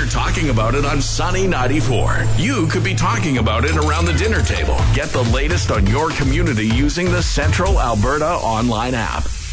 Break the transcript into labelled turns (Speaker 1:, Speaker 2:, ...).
Speaker 1: They're talking about it on Sunny 94. You could be talking about it around the dinner table. Get the latest on your community using the Central Alberta online app.